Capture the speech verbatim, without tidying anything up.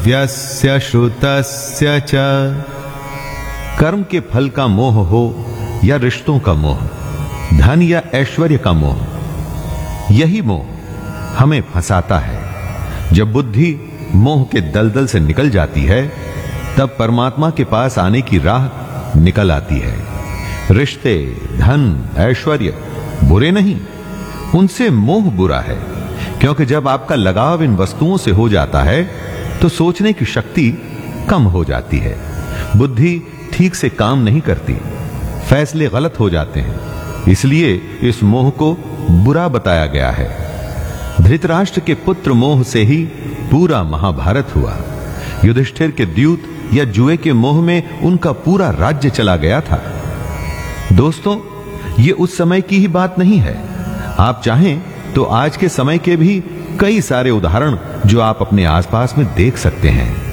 व्यस्य श्रुतस्य च। कर्म के फल का मोह हो या रिश्तों का मोह, धन या ऐश्वर्य का मोह, यही मोह हमें फंसाता है। जब बुद्धि मोह के दलदल से निकल जाती है, तब परमात्मा के पास आने की राह निकल आती है। रिश्ते, धन, ऐश्वर्य बुरे नहीं, उनसे मोह बुरा है, क्योंकि जब आपका लगाव इन वस्तुओं से हो जाता है तो सोचने की शक्ति कम हो जाती है, बुद्धि ठीक से काम नहीं करती, फैसले गलत हो जाते हैं। इसलिए इस मोह को बुरा बताया गया है। धृतराष्ट्र के पुत्र मोह से ही पूरा महाभारत हुआ। युधिष्ठिर के द्यूत या जुए के मोह में उनका पूरा राज्य चला गया था। दोस्तों, ये उस समय की ही बात नहीं है। आप चाहें तो आज के समय के भी कई सारे उदाहरण जो आप अपने आसपास में देख सकते हैं।